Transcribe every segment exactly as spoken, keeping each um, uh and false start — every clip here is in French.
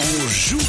On joue.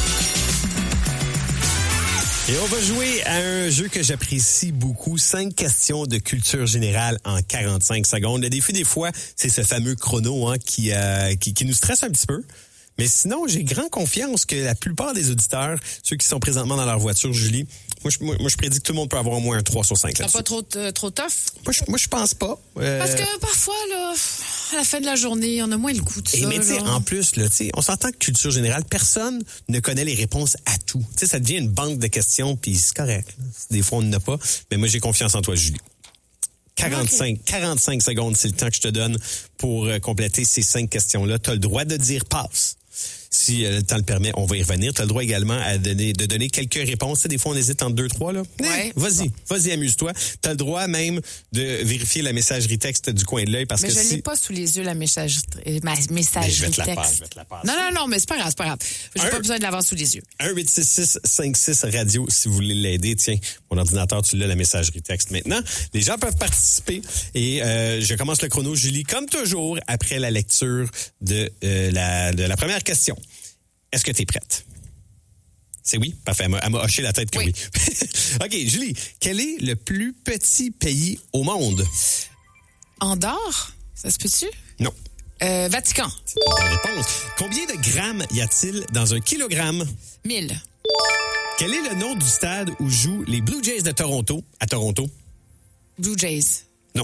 Et on va jouer à un jeu que j'apprécie beaucoup. Cinq questions de culture générale en quarante-cinq secondes. Le défi des fois, c'est ce fameux chrono hein, qui, euh, qui, qui nous stresse un petit peu. Mais sinon, j'ai grand confiance que la plupart des auditeurs, ceux qui sont présentement dans leur voiture, Julie, moi je, moi, moi, je prédis que tout le monde peut avoir au moins un trois sur cinq là-dessus. Pas trop, euh, trop tough? Moi, je, moi, je pense pas. Euh... Parce que parfois, là, à la fin de la journée, on a moins le goût de ça. Et mais tu sais, en plus, là, tu sais, on s'entend que culture générale, personne ne connaît les réponses à tout. Tu sais, ça devient une banque de questions, puis c'est correct. Des fois, on n'en a pas. Mais moi, j'ai confiance en toi, Julie. quarante-cinq, okay. quarante-cinq secondes, c'est le temps que je te donne pour euh, compléter ces cinq questions-là. Tu as le droit de dire passe. Si euh, le temps le permet, on va y revenir. Tu as le droit également à donner, de donner quelques réponses. Tu sais, des fois, on hésite entre deux, trois. Là. Ouais. Vas-y, bon. vas-y, amuse-toi. Tu as le droit même de vérifier la messagerie texte du coin de l'œil. Parce mais que je si... l'ai pas sous les yeux, la messagerie, ma messagerie je vais te la texte. passer, je vais te la passer. Non, non, non, mais c'est pas grave, c'est pas grave. J'ai un, pas besoin de l'avoir sous les yeux. un huit six six cinq six radio, si vous voulez l'aider. Tiens, mon ordinateur, tu l'as, la messagerie texte maintenant. Les gens peuvent participer. Et euh, je commence le chrono, Julie, comme toujours, après la lecture de, euh, la, de la première question. Est-ce que tu es prête? C'est oui? Parfait. Elle m'a, elle m'a hoché la tête que oui. oui. OK, Julie, quel est le plus petit pays au monde? Andorre? Ça se peut-tu? Non. Euh, Vatican. C'est une bonne réponse. Combien de grammes y a-t-il dans un kilogramme? Mille. Quel est le nom du stade où jouent les Blue Jays de Toronto à Toronto? Blue Jays. Non.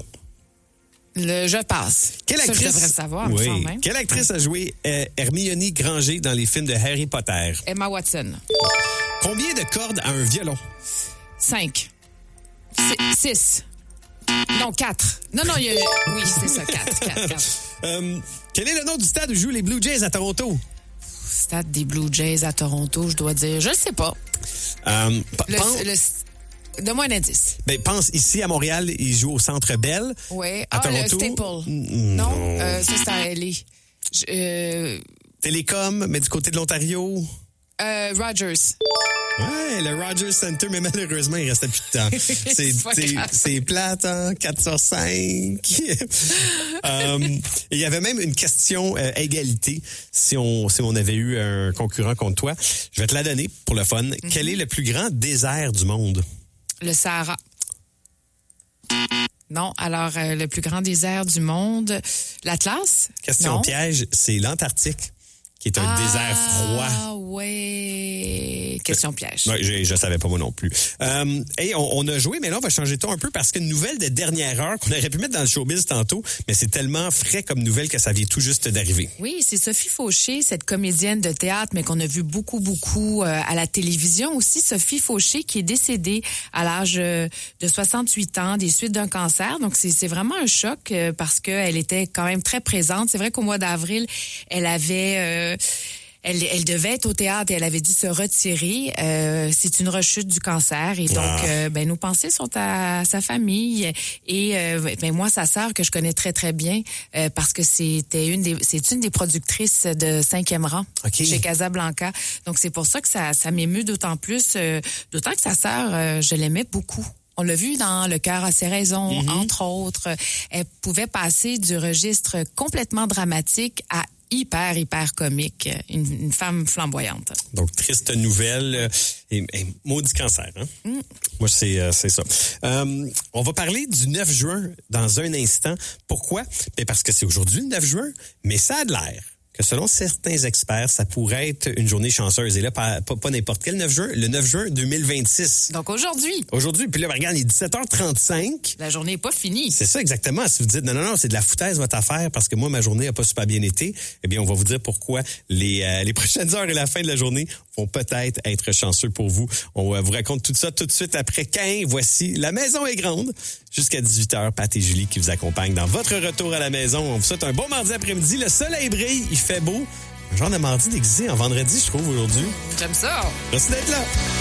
Le je passe. Quelle actrice, ça, je devrais savoir, oui. même. Quelle actrice a joué euh, Hermione Granger dans les films de Harry Potter? Emma Watson. Combien de cordes a un violon? Cinq. C- six. Non, quatre. Non, non, il y a... Oui, c'est ça, quatre. quatre, quatre. Euh, quel est le nom du stade où jouent les Blue Jays à Toronto? Stade des Blue Jays à Toronto, je dois dire. Je ne sais pas. Euh, p- le, pense... le... Donne-moi un indice. Ben, pense ici à Montréal, ils jouent au Centre Bell. Oui. À ah, Toronto. le Staple. Mm, non, non. Euh, ça, c'est à L A. Je, euh... Télécom, mais du côté de l'Ontario. Euh, Rogers. Ouais, le Rogers Center, mais malheureusement, il restait plus de temps. C'est, c'est, c'est plate, hein? quatre sur cinq. um, il y avait même une question euh, égalité si on, si on avait eu un concurrent contre toi. Je vais te la donner pour le fun. Mm-hmm. Quel est le plus grand désert du monde? Le Sahara. Non, alors euh, le plus grand désert du monde, l'Atlas? Question non. piège, c'est l'Antarctique, qui est un ah, désert froid. Ah ouais, question piège. Ouais, je, je savais pas moi non plus. Euh, et on, on a joué, mais là on va changer de ton un peu parce qu'une nouvelle de dernière heure qu'on aurait pu mettre dans le showbiz tantôt, mais c'est tellement frais comme nouvelle que ça vient tout juste d'arriver. Oui, c'est Sophie Fauché, cette comédienne de théâtre, mais qu'on a vu beaucoup, beaucoup euh, à la télévision aussi. Sophie Fauché qui est décédée à l'âge euh, de soixante-huit ans des suites d'un cancer. Donc c'est, c'est vraiment un choc euh, parce qu'elle était quand même très présente. C'est vrai qu'au mois d'avril, elle avait... Euh, Elle, elle devait être au théâtre et elle avait dû se retirer. Euh, c'est une rechute du cancer et donc, ah. euh, ben nos pensées sont à sa famille et euh, ben moi sa sœur que je connais très très bien euh, parce que c'était une des c'est une des productrices de cinquième rang okay. chez Casablanca. Donc c'est pour ça que ça ça m'émeut d'autant plus, euh, d'autant que sa sœur euh, je l'aimais beaucoup. On l'a vu dans Le cœur a ses raisons, mm-hmm. entre autres. Elle pouvait passer du registre complètement dramatique à hyper, hyper comique. Une, une femme flamboyante. Donc, triste nouvelle et, et maudit cancer. Hein? Mm. Moi, c'est, euh, c'est ça. Euh, on va parler du neuf juin dans un instant. Pourquoi? Bien parce que c'est aujourd'hui le neuf juin, mais ça a de l'air que selon certains experts, ça pourrait être une journée chanceuse. Et là, pas, pas, pas n'importe quel neuf juin, le neuf juin deux mille vingt-six. Donc aujourd'hui. Aujourd'hui. Puis là, regarde, il est dix-sept heures trente-cinq. La journée n'est pas finie. C'est ça, exactement. Si vous dites, non, non, non, c'est de la foutaise votre affaire parce que moi, ma journée n'a pas super bien été, eh bien, on va vous dire pourquoi les, euh, les prochaines heures et la fin de la journée vont peut-être être chanceux pour vous. On euh, vous raconte tout ça tout de suite après quinze. Voici La Maison est grande. Jusqu'à dix-huit heures, Pat et Julie qui vous accompagnent dans votre retour à la maison. On vous souhaite un bon mardi après-midi. Le soleil brille, il fait beau. Un genre de mardi déguisé en vendredi, je trouve, aujourd'hui. J'aime ça. Merci d'être là.